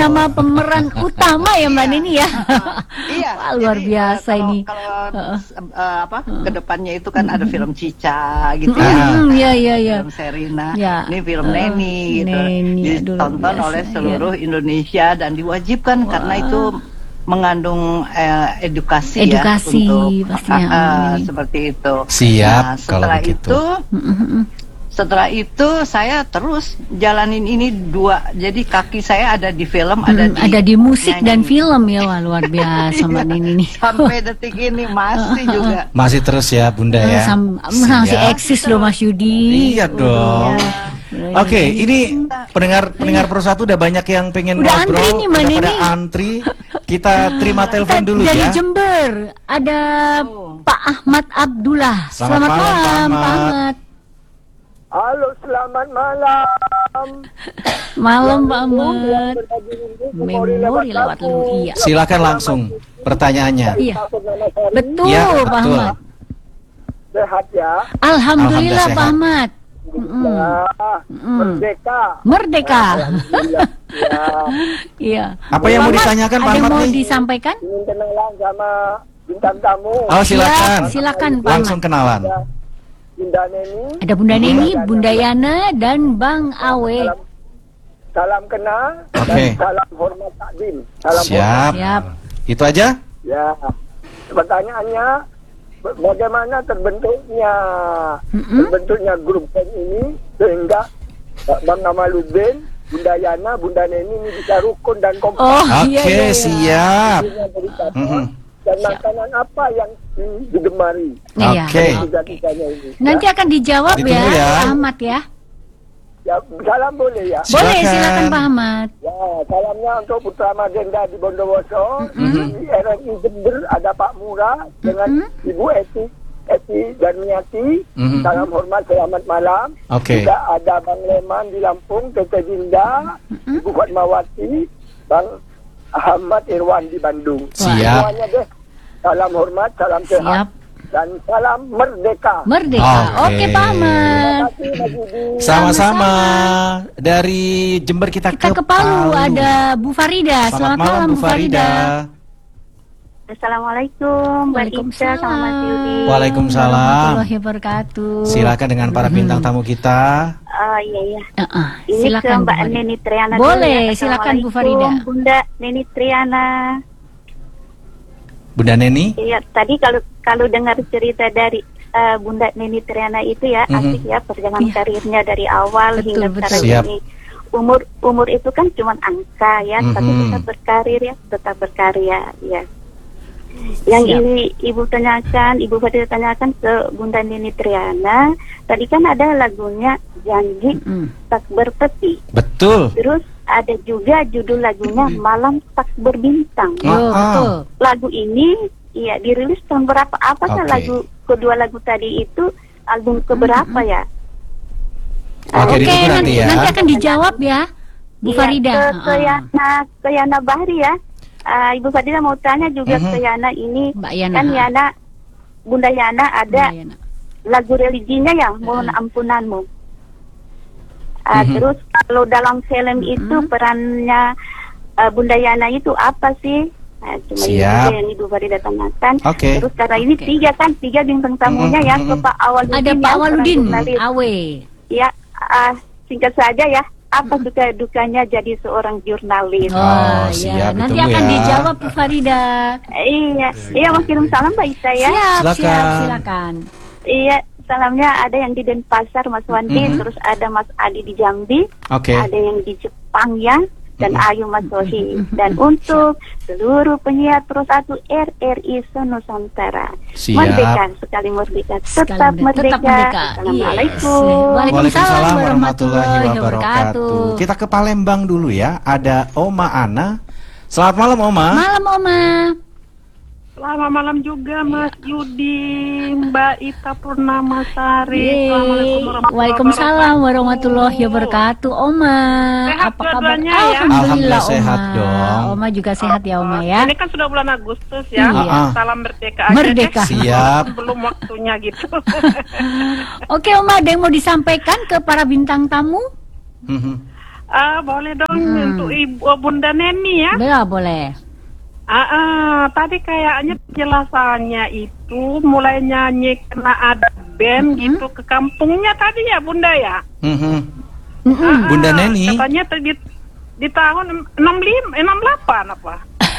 nama pemeran utama ya Mbak Neni ya. Iya. Wah, luar biasa ini. Kalau kedepannya itu kan ada film Cica gitu ya. Iya. Film Serina. Ya. Ini film Neni gitu. Ditonton oleh seluruh Indonesia dan diwajibkan karena itu mengandung edukasi ya untuk pastinya, seperti itu. Siap. Nah, setelah itu saya terus jalanin ini dua. Jadi kaki saya ada di film, ada di musik dan film ya. Wah, luar biasa Mbak Neni nih. Sampai detik ini masih juga. Masih terus ya Bunda ya. Masih eksis loh Mas Yudi. Iya dong. Oke, ini pendengar Pro 1 udah banyak yang pengen udah ngobrol, antri nih, udah pada antri. Kita terima telepon dulu dari ya. Dari Jember ada Pak Ahmad Abdullah. Selamat malam Pak Ahmad. Halo, selamat malam. Malam Pak Ahmad. Memori lewat Luia. Silakan langsung pertanyaannya. Iya. Betul ya, Pak Ahmad. Sehat ya. Alhamdulillah Pak Ahmad. Merdeka. Iya. Apa yang mau ditanyakan Pak Ahmad? Ada mau disampaikan? Ingin kenalan sama bintang tamu. Oh, silakan. Silakan Pak Ahmad. Langsung kenalan. Bunda Neni. Ada Bunda Neni, Bunda Yana dan Bang Awe. Salam kenal dan salam hormat takdim. Salam Siap. Itu aja? Ya. Pertanyaannya, bagaimana terbentuknya grup band ini sehingga Bang Amaluddin, Bunda Yana, Bunda Neni ini bisa rukun dan kompak. Oke, siap. Dan makanan apa yang digemari? Oke. Nanti akan dijawab ya Pak Ahmad ya. Ya, salam boleh ya? Boleh, silakan Pak Ahmad. Ya, salamnya untuk Putra Magenda di Bondowoso, di RRI Jember ada Pak Murah dengan Ibu Eti Darmiati. Salam hormat, selamat malam. Juga ada Bang Leman di Lampung, Tete Dinda, Ibu Fatmawati, Bang Ahmad Irwan di Bandung. Siap. Semuanya deh. Salam hormat, salam sehat. Dan salam merdeka. Oke Pak Ahmad. Sama-sama. Dari Jember kita ke Palu. Ada Bu Farida. Selamat malam Bu Farida. Assalamualaikum. Waalaikumsalam. Waalaikumsalam. Warahmatullahi wabarakatuh. Silakan dengan para bintang tamu kita. Iya. Ini silakan ke Mbak Neni Triana. Boleh, silakan Bu Farida. Bunda Neni Triana. Bunda Neni? Iya, tadi kalau dengar cerita dari Bunda Neni Triana itu ya, asik ya perjalanan karirnya dari awal hingga sekarang ini. Umur itu kan cuma angka ya, tapi tetap berkarya ya. Yang ini Ibu Farida tanyakan ke Bunda Neni Triana, tadi kan ada lagunya Janji Tak Berpeti. Betul. Terus ada juga judul lagunya Malam Tak Berbintang. Betul. Lagu ini dirilis tahun berapa? Apakah kedua lagu tadi itu album keberapa ya? Oke, nanti akan dijawab ya Bu Farida. Ke Yana Bahri ya. Ibu Farida mau tanya juga ke Yana ini. Mbak Yana. Kan Bunda Yana ada lagu religinya ya, Mohon Ampunanmu. Terus kalau dalam film itu perannya Bunda Yana itu apa sih? Cuma itu yang Ibu Farida tanyakan. Terus karena ini tiga bintang tamunya ya, ke Pak Awaludin. Ada Pak Awaludin, Awe. Ya, singkat saja ya. Apa duka-dukanya jadi seorang jurnalis? Siap. Nanti akan dijawab Bu Farida. Iya, makirim salam Mbak Isa ya. Silakan. Iya, salamnya ada yang di Denpasar Mas Wandi, terus ada Mas Adi di Jambi, ada yang di Jepang ya, dan Ayu Mas Sohi. Dan untuk seluruh penyiar Pro 1 RRI Nusantara, merdeka, sekali merdeka, tetap merdeka. Assalamualaikum. Waalaikumsalam warahmatullahi wabarakatuh. Kita ke Palembang dulu ya. Ada Oma Ana. Selamat malam Oma. Malam Oma. Selamat malam juga Mas Yudi, Mbak Ita Purnamasari. Waalaikumsalam warahmatullahi wabarakatuh. Oma, sehat apa kabar? Ya? Alhamdulillah Oma. Sehat dong. Oma juga sehat ya Oma ya. Ini kan sudah bulan Agustus ya. Salam merdeka aja. Merdeka. Siap. Belum waktunya gitu. Oke Oma, ada yang mau disampaikan ke para bintang tamu? Boleh dong untuk Ibu Bunda Neni ya. Boleh. Tadi kayaknya penjelasannya itu mulai nyanyi karena ada band gitu ke kampungnya tadi ya Bunda ya. Bunda Neni. Katanya di tahun 68 apa?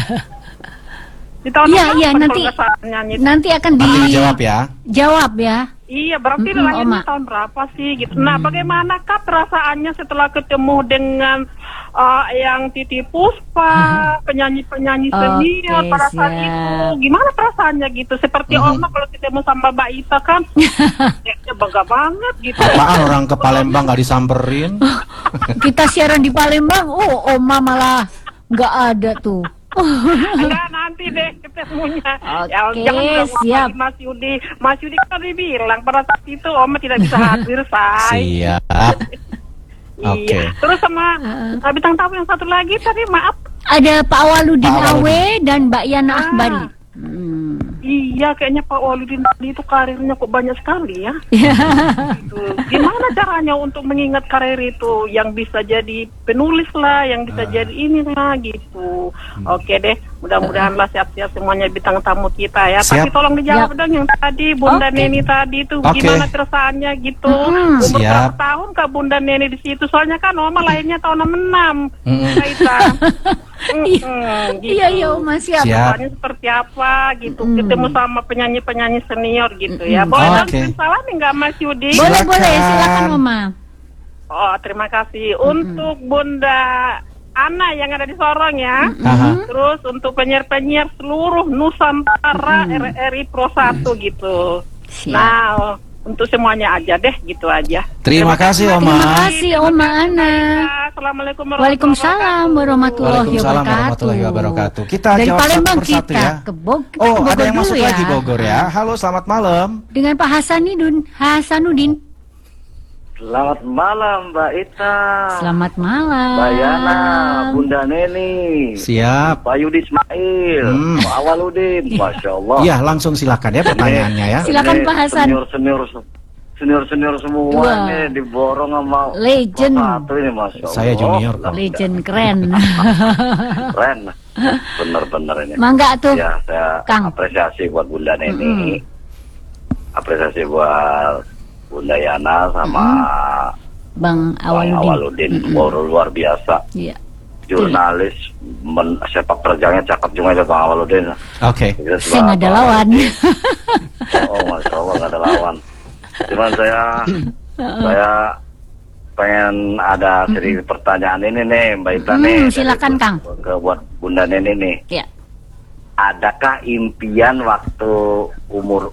Di tahun Iya, nanti akan dijawab ya. Jawab ya. Iya, berarti lahirnya tahun berapa sih gitu. Nah, bagaimanakah perasaannya setelah ketemu dengan yang Titi Puspa, penyanyi-penyanyi senior pada saat itu? Gimana perasaannya gitu? Seperti Oma kalau ketemu sama Mbak Ita kan, ya bangga banget gitu. Apaan orang ke Palembang nggak disamperin? Kita siaran di Palembang, Oma malah nggak ada tuh. Enggak, nanti deh ketemunya. Jangan siap. Mas Yudi kan bilang pada saat itu Oma tidak bisa hadir, say. Siap. Oke. Terus sama bintang tamu yang satu lagi tadi, maaf. Ada Pak Waludin Awe dan Mbak Yana Akbari. Iya, kayaknya Pak Waludin tadi itu karirnya kok banyak sekali ya. Gitu. Gimana caranya untuk mengingat karir itu, yang bisa jadi penulis lah, yang bisa jadi ini lah gitu. Oke deh, mudah-mudahan lah siap-siap semuanya bintang tamu kita ya. Tapi tolong dijawab dong yang tadi Bunda Neni tadi itu gimana perasaannya gitu. Umur berapa tahun Kak Bunda Neni di situ? Soalnya kan Oma lahirnya tahun 66. Iya, Oma siap. Perasaannya seperti apa gitu. Ketemu sama penyanyi-penyanyi senior gitu ya. Boleh dong salam enggak Mas Yudi? Boleh, silakan Oma. Terima kasih. Untuk Bunda Ana yang ada di Sorong ya. Terus untuk penyiar-penyiar seluruh Nusantara RRI Pro 1 gitu. Siap. Nah, untuk semuanya aja deh, gitu aja. Terima kasih Oma. Terima kasih Oma Ana. Assalamualaikum Waalaikumsalam warahmatullahi wabarakatuh. Kita dari jawab Palembang satu persatu ya. ke Bogor. Ada yang masuk ya. lagi Bogor ya. Halo, selamat malam. Dengan Pak Hasanuddin. Selamat malam Mbak Ita. Selamat malam. Mbak Yana, Bunda Neni. Siap. Pak Yudi Ismail, Pak Awaludin. Masya Allah. Iya, langsung silakan ya pertanyaannya ya. Silakan Pak Hasan. Senior semua nih diborong sama legend. Satu ini, Masya Allah. Saya junior. Legend keren. Keren. Bener-bener ini. Mangga tuh. Ya, saya Kang. apresiasi buat Bunda Neni. Apresiasi buat Bunda Yana sama Bang Awaludin. Luar biasa. Iya. Jurnalis sepak terjangnya cakep juga ya Bang Awaludin. Oke. Saya nggak ada lawan. Masya Allah nggak ada lawan. Cuman saya pengen ada seri pertanyaan ini nih Mbak Ita nih. Silakan Kang. Buat Bunda Neni nih. Iya. Adakah impian waktu umur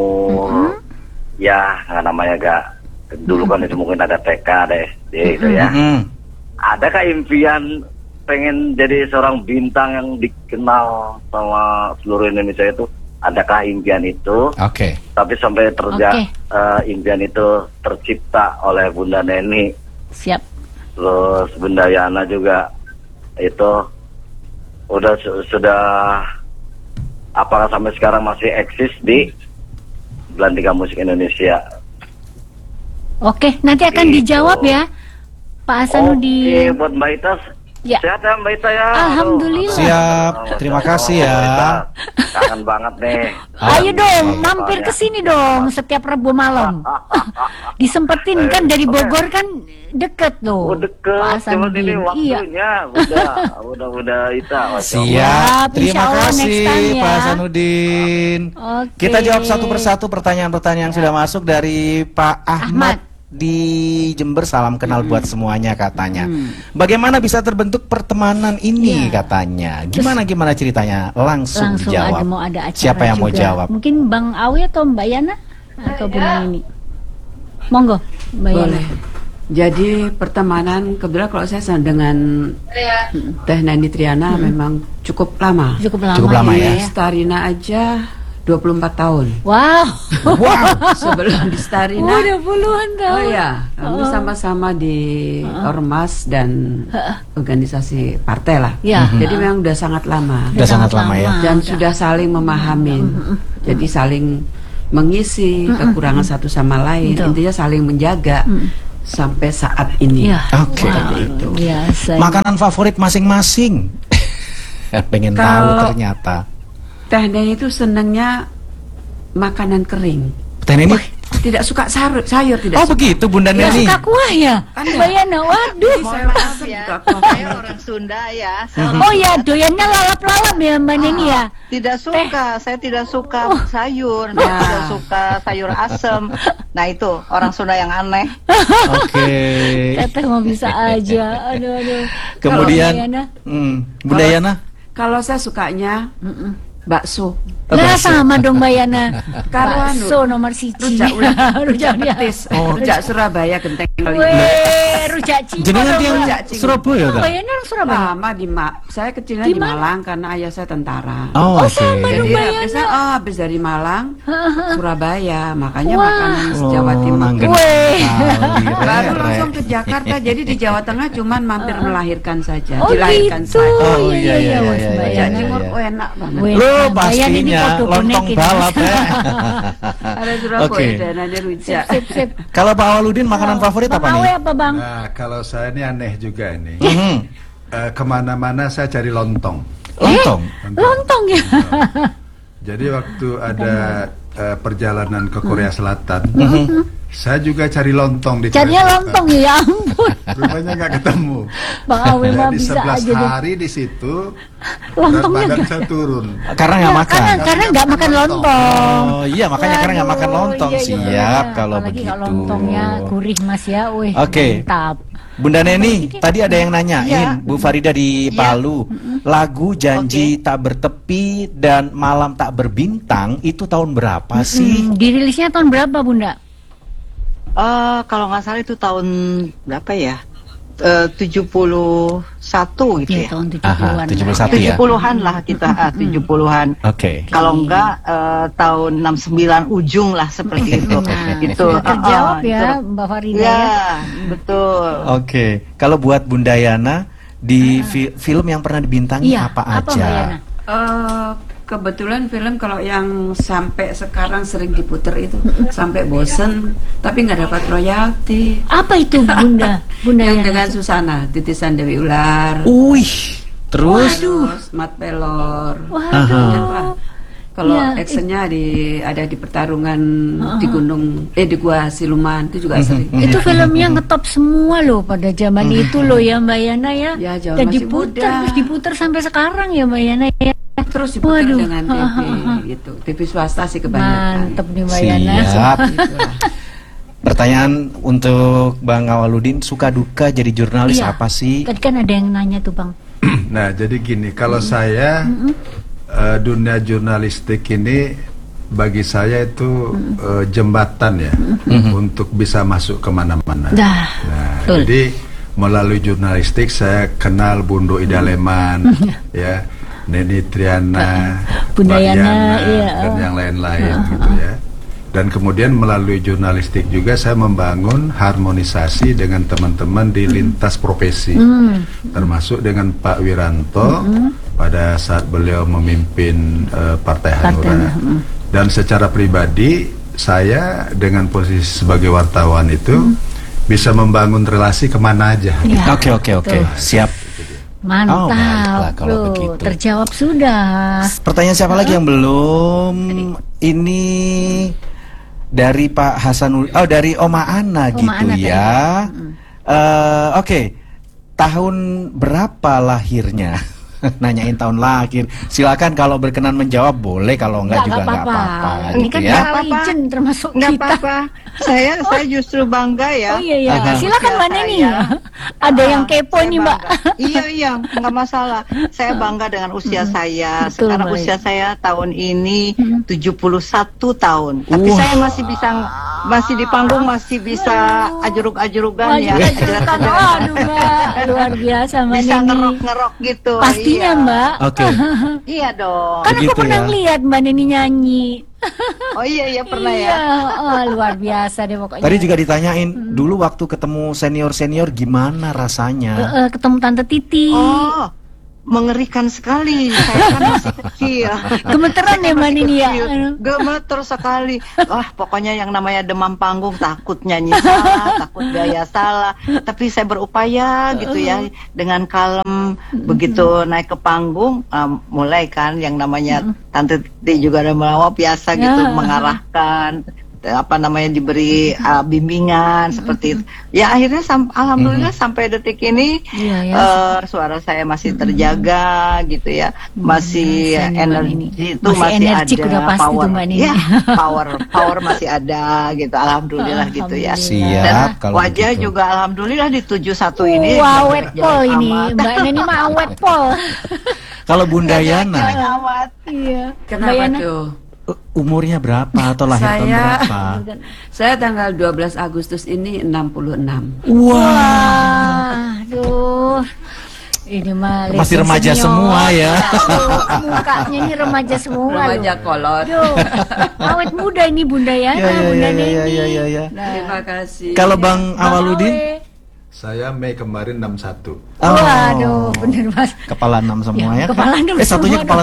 ya nggak namanya gak dulu kan itu mungkin ada TK ada SD itu ya. Adakah impian pengen jadi seorang bintang yang dikenal sama seluruh Indonesia itu? Adakah impian itu? Oke. Tapi sampai impian itu tercipta oleh Bunda Neni. Siap. Terus Bunda Yana juga itu sudah apakah sampai sekarang masih eksis di Belantika Musik Indonesia? Oke, nanti akan dijawab ya Pak Hasanuddin. Oke, buat Mbak Ita. Ya. Sehat ya Mbak Ita ya. Alhamdulillah. Siap. Terima kasih ya. Kangen banget nih. Ayo dong, mampir ke sini dong setiap Rabu malam. Disempetin kan dari Bogor kan deket loh. Deket. Pak Hasanuddin. Waktunya udah Ita. Siap. Terima kasih ya. Pak Hasanuddin. Kita jawab satu persatu pertanyaan-pertanyaan yang sudah masuk dari Pak Ahmad di Jember. Salam kenal buat semuanya katanya. Bagaimana bisa terbentuk pertemanan ini katanya? Gimana ceritanya? Langsung dijawab. Ada Siapa yang mau jawab? Mungkin Bang Awi atau Mbak Yana atau Bunda Neni? Monggo, Mbak Yana. Jadi pertemanan kebetulan kalau saya dengan Teh Neni Triana memang cukup lama. Cukup lama ya. Starina aja 24 tahun. Wow. Sebelum di Starina udah puluhan tahun. Oh ya, kami sama-sama di Ormas dan organisasi partai lah. Jadi memang udah sangat lama. Udah sangat lama ya. Dan sudah saling memahami. Jadi saling mengisi kekurangan satu sama lain. Intinya saling menjaga. sampai saat ini. Ya. Oke. Itu. Biasa. Makanan favorit masing-masing. Pengen tahu ternyata. Teh Neni itu senangnya makanan kering. Teh Neni tidak suka sayur tidak. Oh suka. Begitu Bunda Neni. Suka kuah ya? Bayana, waduh. Maaf ya, saya orang Sunda ya. Oh ya, doyannya lalap-lalap ya Mbak Neni ya? Tidak suka, saya tidak suka sayur, tidak suka sayur asem. Nah itu orang Sunda yang aneh. Oke. Teteh mau bisa aja. Aduh. Kemudian Bunda Yana? Kalau saya sukanya bakso. Lah sama dong Mbak Yana. Bakso nomor 1. Rujak petis. Rujak Surabaya genteng kali. Rujak Cina. Jenengan yang Surabaya kan? Mbak Yana Surabaya. Lama saya kecilnya di Malang karena ayah saya tentara. Oh, sama dong Mbak Yana. Habis dari Malang Surabaya, makanya makanan Jawa Timur. Baru langsung ke Jakarta. Jadi di Jawa Tengah cuman mampir melahirkan saja, dilahirkan saja. Oh iya. Rujak Timur enak banget. Lo pastinya lontong balap ya. Ada Surabaya dan ada rujak. Sip. Kalau Pak Awaludin makanan favorit apa nih? Apa Bang? Nah, kalau saya ini aneh juga ini. Kemana-mana saya cari lontong. Lontong ya. Jadi waktu ada perjalanan ke Korea Selatan, saya juga cari lontong di Carinya Korea lontong ya ampun. Rupanya nggak ketemu. Bang Awi mah bisa 11 aja deh. hari di situ, Lontongnya badan saya turun. Karena nggak makan. Karena nggak makan lontong. Oh iya, makanya karena nggak makan lontong. Iya, Siap kalau apalagi begitu. Kalau lontongnya gurih Mas ya. Oke. Mantap. Bunda Neni, tadi ada yang nanyain, Bu Farida di Palu, lagu Janji Tak Bertepi dan Malam Tak Berbintang itu tahun berapa sih? Dirilisnya tahun berapa Bunda? Kalau nggak salah itu tahun berapa ya? 71 gitu ya. Tahun 70-an. 71 ya. 70-an lah kita, 70-an. Oke. Kalau enggak tahun 69 ujung lah seperti itu. Itu terjawab ya Mbak Farida ya. ya. Betul. Oke. Kalau buat Bunda Yana di film yang pernah dibintangi apa aja? Mbak Yana? Kebetulan film kalau yang sampai sekarang sering diputer itu sampai bosen tapi nggak dapat royalti. Apa itu Bunda? Yang dengan Susana, Titisan Dewi Ular. Terus Mat Pelor. Waduh. Kalau actionnya ada di pertarungan di gunung di Gua Siluman itu juga sering. Itu filmnya ngetop semua loh pada zaman itu loh ya Mbak Yana ya. Ya dan diputer sampai sekarang ya Mbak Yana ya. Terus diputar dengan TV gitu. TV swasta sih kebanyakan. Mantep nih Mbak Yana. Siap. Pertanyaan untuk Bang Awaludin, suka duka jadi jurnalis apa sih? Tadi kan ada yang nanya tuh Bang. Nah jadi gini, kalau saya dunia jurnalistik ini bagi saya itu jembatan ya untuk bisa masuk kemana-mana. Nah, jadi melalui jurnalistik saya kenal Bundo Idaleman, ya, Neni Triana, Bunda Yana, dan yang lain-lain gitu ya. Dan kemudian melalui jurnalistik juga saya membangun harmonisasi dengan teman-teman di lintas profesi, termasuk dengan Pak Wiranto pada saat beliau memimpin Partai Hanura. Dan secara pribadi saya dengan posisi sebagai wartawan itu bisa membangun relasi kemana aja. Oke, siap. Mantap, kalau begitu. Terjawab sudah. Pertanyaan siapa lagi yang belum? Ini dari Pak Hasanul, dari Oma Ana gitu Ana ya. Oke, tahun berapa lahirnya? Nanyain tahun lahir. Silakan kalau berkenan menjawab boleh, kalau enggak juga enggak apa-apa. Ini gitu kan ya. legend termasuk Nggak kita. apa-apa. Saya justru bangga ya. Oh iya. Silakan Mbak Neni. Ada yang kepo nih Mbak. Iya, nggak masalah. Saya bangga dengan usia saya. Betul, Sekarang baik. usia saya tahun ini 71 tahun. Tapi saya masih di panggung, masih bisa ajurug-ajurugan ya. Aduh Mbak, luar biasa Mbak Bisa Neni. ngerok-ngerok gitu. Pastinya Mbak. Oke. Iya dong. Kan aku Begitu pernah ya. lihat Mbak Neni nyanyi. Oh iya pernah Iya, ya. luar biasa deh pokoknya. Tadi juga ditanyain dulu waktu ketemu senior-senior gimana rasanya? Ketemu Tante Titi. Oh, mengerikan sekali. Saya kan masih kecil. Gemeteran ya Mbak Nini ya? Gemeter sekali. Wah, pokoknya yang namanya demam panggung, takut nyanyi salah, takut gaya salah. Tapi saya berupaya gitu ya, dengan kalem. Begitu naik ke panggung, mulai kan yang namanya Tante Titi juga ada melawak biasa gitu, mengarahkan. Diberi bimbingan seperti itu. Ya akhirnya alhamdulillah sampai detik ini suara saya masih terjaga gitu ya. Masih energi itu masih ada, power. Ya, power masih ada gitu. Alhamdulillah gitu ya. Siap. Dan wajah gitu juga alhamdulillah di 71 ini. Awet pol ini. Mbak Neni mah awet pol. Kalau Bunda Yana. Iya. Kenapa tuh? Umurnya berapa atau lahir tahun berapa? Saya tanggal 12 Agustus ini 66. Wah, aduh. Ini mah masih remaja senior semua ya. Mukanya ini remaja semua. Remaja kolot. Awet muda ini Bunda Yana, Bunda Neni. Terima kasih. Kalau Bang Awaludin? Saya Mei kemarin 61. Waduh, bener Mas. Kepala 6 semua ya. Kepala 6 satunya kepala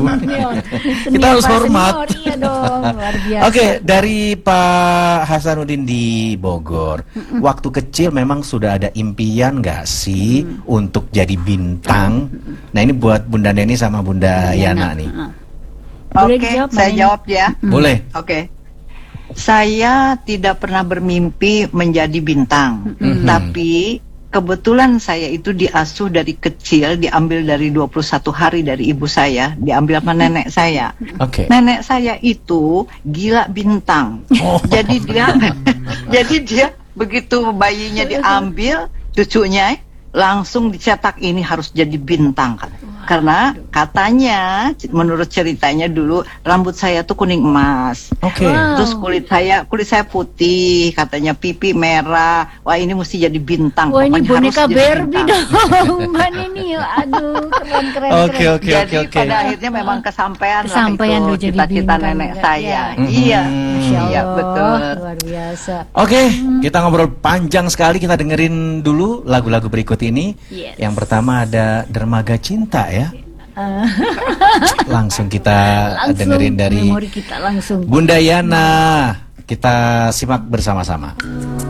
7. Kita harus hormat. Iya dong, luar biasa. Oke, dari Pak Hasanuddin di Bogor. Waktu kecil memang sudah ada impian nggak sih untuk jadi bintang? Nah, ini buat Bunda Neni sama Bunda Yana nih. Oke, saya jawab ya. Boleh. Oke. Saya tidak pernah bermimpi menjadi bintang, tapi kebetulan saya itu diasuh dari kecil, diambil dari 21 hari dari ibu saya, diambil sama nenek saya. Nenek saya itu gila bintang. Jadi dia begitu bayinya diambil, cucunya langsung dicetak ini harus jadi bintang kan. Karena katanya menurut ceritanya dulu rambut saya tuh kuning emas. Terus kulit saya putih, katanya pipi merah. Wah, ini mesti jadi bintang. Wah, ini boneka Barbie dong. Mbak Nini, aduh, keren. Jadi pada akhirnya memang kesampaian lah itu cita-cita nenek saya. Iya, betul. Luar biasa. Oke, kita ngobrol panjang sekali. Kita dengerin dulu lagu-lagu berikut ini. Yang pertama ada Dermaga Cinta ya. Langsung kita dengerin dari memori kita langsung. Bunda Yana. Kita simak bersama-sama.